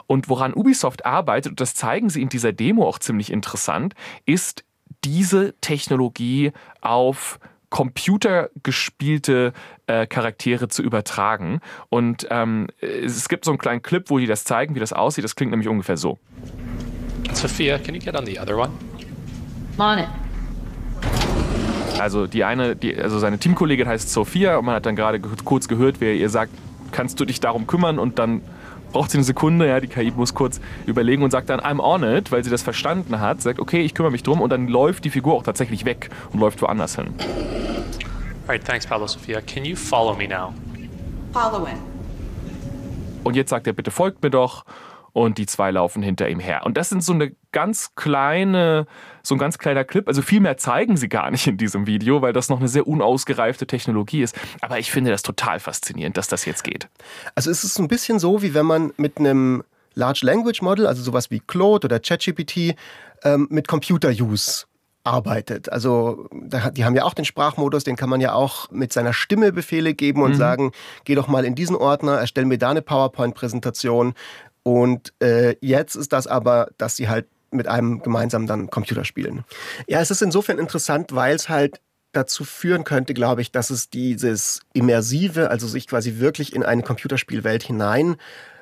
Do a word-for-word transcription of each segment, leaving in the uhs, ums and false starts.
Und woran Ubisoft arbeitet, und das zeigen sie in dieser Demo auch ziemlich interessant, ist diese Technologie auf computergespielte äh, Charaktere zu übertragen. Und ähm, es gibt so einen kleinen Clip, wo die das zeigen, wie das aussieht. Das klingt nämlich ungefähr so. Sophia, can you get on the other one? On it. Also die eine, die, also seine Teamkollegin heißt Sophia und man hat dann gerade kurz gehört, wer ihr sagt, kannst du dich darum kümmern, und dann braucht sie eine Sekunde, ja, die K I muss kurz überlegen und sagt dann I'm on it, weil sie das verstanden hat, sagt okay, ich kümmere mich drum, und dann läuft die Figur auch tatsächlich weg und läuft woanders hin. Alright, thanks Pablo Sophia. Can you follow me now? Following. Und jetzt sagt er, bitte folgt mir doch. Und die zwei laufen hinter ihm her. Und das sind so eine ganz kleine, so ein ganz kleiner Clip. Also viel mehr zeigen sie gar nicht in diesem Video, weil das noch eine sehr unausgereifte Technologie ist. Aber ich finde das total faszinierend, dass das jetzt geht. Also es ist so ein bisschen so, wie wenn man mit einem Large Language Model, also sowas wie Claude oder ChatGPT, ähm, mit Computer-Use arbeitet. Also die haben ja auch den Sprachmodus, den kann man ja auch mit seiner Stimme Befehle geben und mhm. sagen, geh doch mal in diesen Ordner, erstell mir da eine PowerPoint-Präsentation. Und äh, jetzt ist das aber, dass sie halt mit einem gemeinsam dann Computer spielen. Ja, es ist insofern interessant, weil es halt dazu führen könnte, glaube ich, dass es dieses Immersive, also sich quasi wirklich in eine Computerspielwelt hinein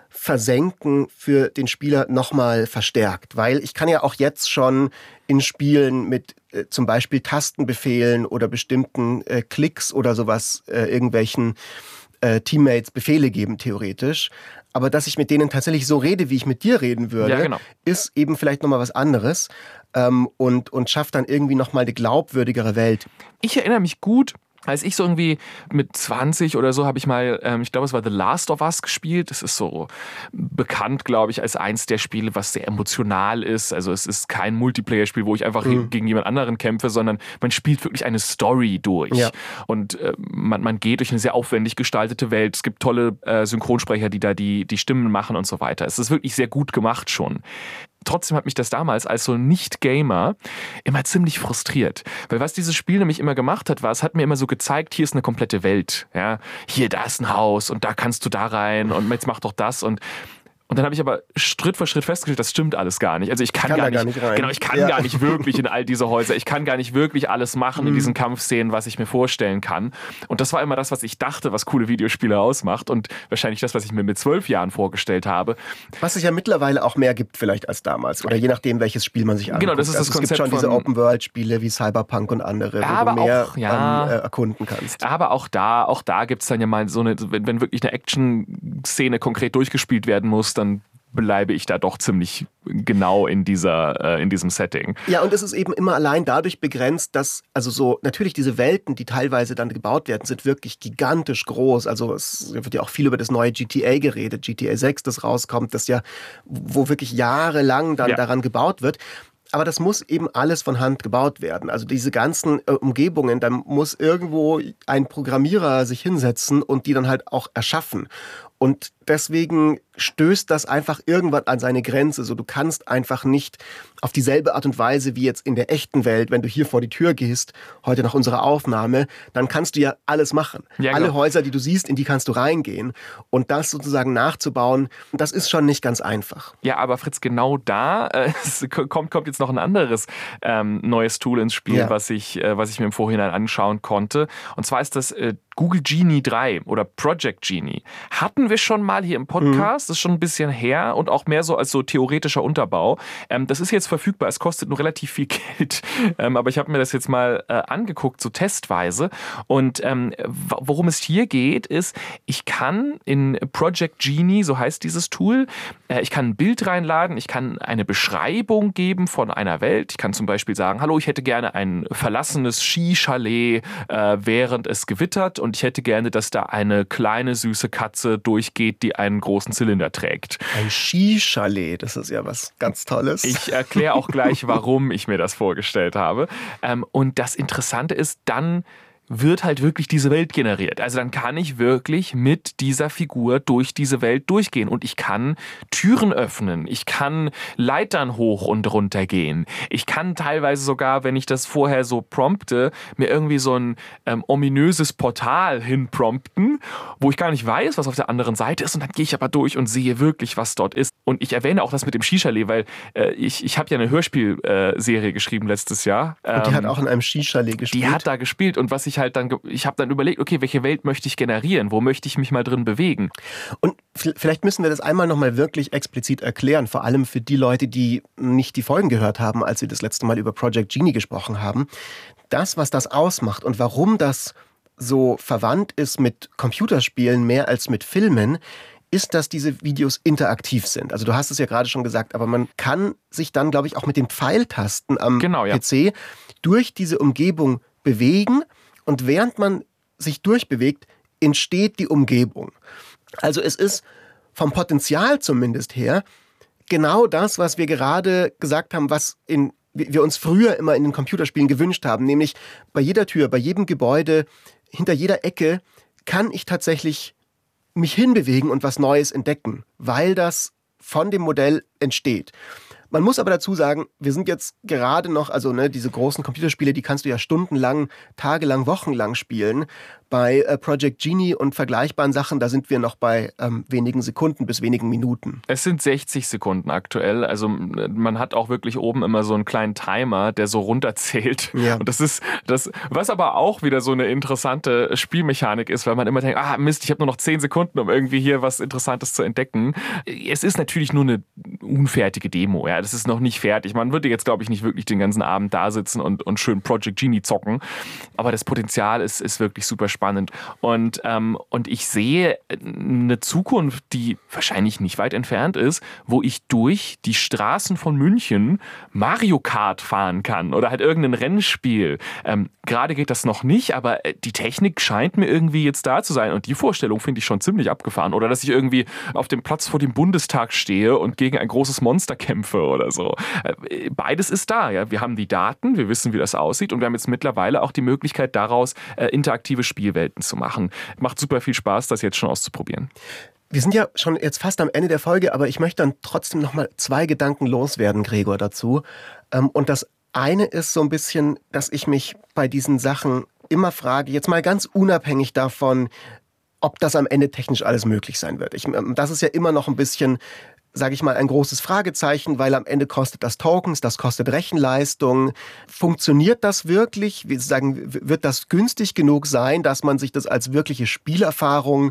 versenken für den Spieler nochmal verstärkt. Weil ich kann ja auch jetzt schon in Spielen mit äh, zum Beispiel Tastenbefehlen oder bestimmten äh, Klicks oder sowas äh, irgendwelchen äh, Teammates Befehle geben, theoretisch. Aber dass ich mit denen tatsächlich so rede, wie ich mit dir reden würde, ja, genau. ist eben vielleicht nochmal was anderes ähm, und, und schafft dann irgendwie nochmal eine glaubwürdigere Welt. Ich erinnere mich gut, als ich so irgendwie mit zwanzig oder so habe ich mal, ähm, ich glaube, es war The Last of Us gespielt. Das ist so bekannt, glaube ich, als eins der Spiele, was sehr emotional ist. Also es ist kein Multiplayer-Spiel, wo ich einfach mhm. gegen jemand anderen kämpfe, sondern man spielt wirklich eine Story durch. Ja. Und äh, man, man geht durch eine sehr aufwendig gestaltete Welt. Es gibt tolle äh, Synchronsprecher, die da die, die Stimmen machen und so weiter. Es ist wirklich sehr gut gemacht schon. Trotzdem hat mich das damals als so Nicht-Gamer immer ziemlich frustriert. Weil was dieses Spiel nämlich immer gemacht hat, war, es hat mir immer so gezeigt, hier ist eine komplette Welt. Ja? Hier, da ist ein Haus und da kannst du da rein und jetzt mach doch das. Und Und dann habe ich aber Schritt für Schritt festgestellt, das stimmt alles gar nicht. Also ich kann, kann gar, gar nicht, nicht rein. Genau, ich kann ja. gar nicht wirklich in all diese Häuser. Ich kann gar nicht wirklich alles machen mhm. in diesen Kampfszenen, was ich mir vorstellen kann. Und das war immer das, was ich dachte, was coole Videospiele ausmacht. Und wahrscheinlich das, was ich mir mit zwölf Jahren vorgestellt habe. Was es ja mittlerweile auch mehr gibt vielleicht als damals. Oder je nachdem, welches Spiel man sich anguckt. Genau, das ist also das Konzept. Es gibt schon diese Open-World-Spiele wie Cyberpunk und andere, wo aber du mehr auch, ja, ähm, äh, erkunden kannst. Aber auch da, auch da gibt es dann ja mal so eine, wenn, wenn wirklich eine Action-Szene konkret durchgespielt werden muss, dann bleibe ich da doch ziemlich genau in dieser äh, in diesem Setting. Ja, und es ist eben immer allein dadurch begrenzt, dass, also so, natürlich diese Welten, die teilweise dann gebaut werden, sind wirklich gigantisch groß. Also es wird ja auch viel über das neue G T A geredet, G T A sechs, das rauskommt, das ja, wo wirklich jahrelang dann ja. daran gebaut wird. Aber das muss eben alles von Hand gebaut werden. Also diese ganzen äh, Umgebungen, da muss irgendwo ein Programmierer sich hinsetzen und die dann halt auch erschaffen. Und deswegen stößt das einfach irgendwann an seine Grenze. So, du kannst einfach nicht auf dieselbe Art und Weise wie jetzt in der echten Welt, wenn du hier vor die Tür gehst, heute nach unserer Aufnahme, dann kannst du ja alles machen. Ja, Alle genau. Häuser, die du siehst, in die kannst du reingehen. Und das sozusagen nachzubauen, das ist schon nicht ganz einfach. Ja, aber Fritz, genau da äh, es kommt, kommt jetzt noch ein anderes ähm, neues Tool ins Spiel, Ja. was ich, äh, was ich mir im Vorhinein anschauen konnte. Und zwar ist das äh, Google Genie drei oder Project Genie. Hatten wir schon mal hier im Podcast, das ist schon ein bisschen her und auch mehr so als so theoretischer Unterbau. Ähm, das ist jetzt verfügbar, es kostet nur relativ viel Geld, ähm, aber ich habe mir das jetzt mal äh, angeguckt, so testweise. Und ähm, worum es hier geht, ist, ich kann in Project Genie, so heißt dieses Tool, äh, ich kann ein Bild reinladen, ich kann eine Beschreibung geben von einer Welt. Ich kann zum Beispiel sagen, hallo, ich hätte gerne ein verlassenes Skichalet, äh, während es gewittert, und ich hätte gerne, dass da eine kleine süße Katze durchgeht, die einen großen Zylinder trägt. Ein Skichalet, das ist ja was ganz Tolles. Ich erkläre auch gleich, warum ich mir das vorgestellt habe. Ähm, und das Interessante ist, dann wird halt wirklich diese Welt generiert. Also dann kann ich wirklich mit dieser Figur durch diese Welt durchgehen und ich kann Türen öffnen, ich kann Leitern hoch und runter gehen. Ich kann teilweise sogar, wenn ich das vorher so prompte, mir irgendwie so ein ähm, ominöses Portal hinprompten, wo ich gar nicht weiß, was auf der anderen Seite ist, und dann gehe ich aber durch und sehe wirklich, was dort ist. Und ich erwähne auch das mit dem Skichalet, weil äh, ich, ich habe ja eine Hörspielserie äh, geschrieben letztes Jahr. Und die ähm, hat auch in einem Skichalet gespielt? Die hat da gespielt. Und was ich halt dann, ich habe dann überlegt, okay, welche Welt möchte ich generieren? Wo möchte ich mich mal drin bewegen? Und vielleicht müssen wir das einmal nochmal wirklich explizit erklären, vor allem für die Leute, die nicht die Folgen gehört haben, als wir das letzte Mal über Project Genie gesprochen haben. Das, was das ausmacht und warum das so verwandt ist mit Computerspielen mehr als mit Filmen, ist, dass diese Videos interaktiv sind. Also du hast es ja gerade schon gesagt, aber man kann sich dann, glaube ich, auch mit den Pfeiltasten am genau, ja. P C durch diese Umgebung bewegen und während man sich durchbewegt, entsteht die Umgebung. Also es ist vom Potenzial zumindest her genau das, was wir gerade gesagt haben, was in, wir uns früher immer in den Computerspielen gewünscht haben, nämlich bei jeder Tür, bei jedem Gebäude, hinter jeder Ecke kann ich tatsächlich mich hinbewegen und was Neues entdecken, weil das von dem Modell entsteht. Man muss aber dazu sagen, wir sind jetzt gerade noch, also ne, diese großen Computerspiele, die kannst du ja stundenlang, tagelang, wochenlang spielen. Bei äh, Project Genie und vergleichbaren Sachen, da sind wir noch bei ähm, wenigen Sekunden bis wenigen Minuten. Es sind sechzig Sekunden aktuell. Also man hat auch wirklich oben immer so einen kleinen Timer, der so runterzählt. Ja. Und das ist das, was aber auch wieder so eine interessante Spielmechanik ist, weil man immer denkt, ah Mist, ich habe nur noch zehn Sekunden, um irgendwie hier was Interessantes zu entdecken. Es ist natürlich nur eine unfertige Demo, ja. Das ist noch nicht fertig. Man würde jetzt, glaube ich, nicht wirklich den ganzen Abend da sitzen und, und schön Project Genie zocken. Aber das Potenzial ist, ist wirklich super spannend. Und, ähm, und ich sehe eine Zukunft, die wahrscheinlich nicht weit entfernt ist, wo ich durch die Straßen von München Mario Kart fahren kann oder halt irgendein Rennspiel. Ähm, gerade geht das noch nicht, aber die Technik scheint mir irgendwie jetzt da zu sein. Und die Vorstellung finde ich schon ziemlich abgefahren. Oder dass ich irgendwie auf dem Platz vor dem Bundestag stehe und gegen ein großes Monster kämpfe oder so. Beides ist da. Ja? Wir haben die Daten, wir wissen, wie das aussieht und wir haben jetzt mittlerweile auch die Möglichkeit, daraus äh, interaktive Spielwelten zu machen. Macht super viel Spaß, das jetzt schon auszuprobieren. Wir sind ja schon jetzt fast am Ende der Folge, aber ich möchte dann trotzdem noch mal zwei Gedanken loswerden, Gregor, dazu. Und das eine ist so ein bisschen, dass ich mich bei diesen Sachen immer frage, jetzt mal ganz unabhängig davon, ob das am Ende technisch alles möglich sein wird. Ich, das ist ja immer noch ein bisschen, sage ich mal, ein großes Fragezeichen, weil am Ende kostet das Tokens, das kostet Rechenleistung. Funktioniert das wirklich? Wir sagen, wird das günstig genug sein, dass man sich das als wirkliche Spielerfahrung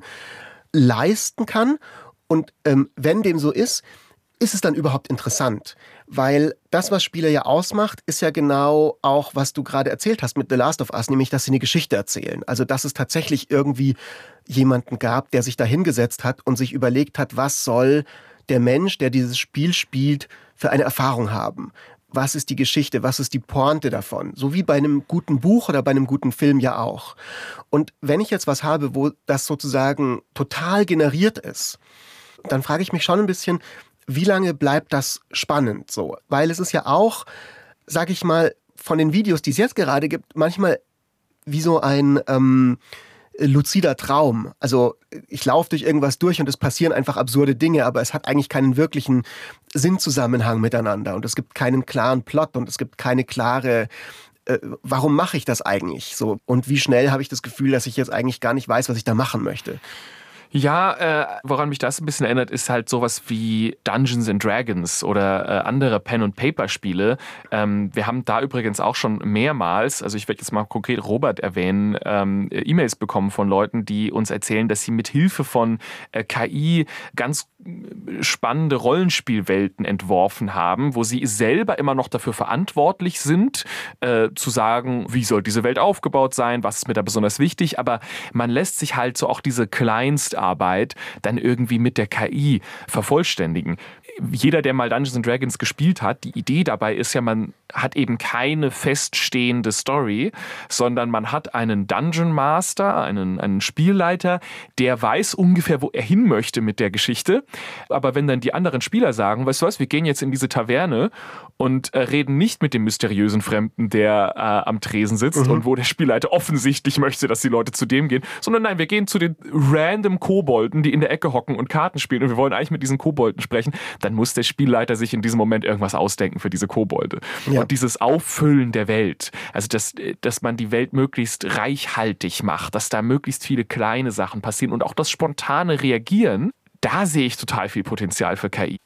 leisten kann? Und ähm, wenn dem so ist, ist es dann überhaupt interessant? Weil das, was Spiele ja ausmacht, ist ja genau auch, was du gerade erzählt hast mit The Last of Us, nämlich, dass sie eine Geschichte erzählen. Also, dass es tatsächlich irgendwie jemanden gab, der sich da hingesetzt hat und sich überlegt hat, was soll der Mensch, der dieses Spiel spielt, für eine Erfahrung haben? Was ist die Geschichte? Was ist die Pointe davon? So wie bei einem guten Buch oder bei einem guten Film ja auch. Und wenn ich jetzt was habe, wo das sozusagen total generiert ist, dann frage ich mich schon ein bisschen, wie lange bleibt das spannend so? Weil es ist ja auch, sag ich mal, von den Videos, die es jetzt gerade gibt, manchmal wie so ein ähm, luzider Traum. Also ich laufe durch irgendwas durch und es passieren einfach absurde Dinge, aber es hat eigentlich keinen wirklichen Sinnzusammenhang miteinander und es gibt keinen klaren Plot und es gibt keine klare, äh, warum mache ich das eigentlich so? Und wie schnell habe ich das Gefühl, dass ich jetzt eigentlich gar nicht weiß, was ich da machen möchte? Ja, äh, woran mich das ein bisschen erinnert, ist halt sowas wie Dungeons and Dragons oder äh, andere Pen-and-Paper-Spiele. Ähm, wir haben da übrigens auch schon mehrmals, also ich werde jetzt mal konkret Robert erwähnen, ähm, E-Mails bekommen von Leuten, die uns erzählen, dass sie mit Hilfe von äh, K I ganz spannende Rollenspielwelten entworfen haben, wo sie selber immer noch dafür verantwortlich sind, äh, zu sagen, wie soll diese Welt aufgebaut sein, was ist mir da besonders wichtig, aber man lässt sich halt so auch diese Kleinstarbeit dann irgendwie mit der K I vervollständigen. Jeder, der mal Dungeons and Dragons gespielt hat, die Idee dabei ist ja, man hat eben keine feststehende Story, sondern man hat einen Dungeon Master, einen, einen Spielleiter, der weiß ungefähr, wo er hin möchte mit der Geschichte. Aber wenn dann die anderen Spieler sagen, weißt du was, wir gehen jetzt in diese Taverne und äh, reden nicht mit dem mysteriösen Fremden, der äh, am Tresen sitzt mhm. und wo der Spielleiter offensichtlich möchte, dass die Leute zu dem gehen, sondern nein, wir gehen zu den random Kobolden, die in der Ecke hocken und Karten spielen und wir wollen eigentlich mit diesen Kobolden sprechen, dann muss der Spielleiter sich in diesem Moment irgendwas ausdenken für diese Kobolde. Ja. Und dieses Auffüllen der Welt, also dass, dass man die Welt möglichst reichhaltig macht, dass da möglichst viele kleine Sachen passieren und auch das spontane Reagieren, da sehe ich total viel Potenzial für K I.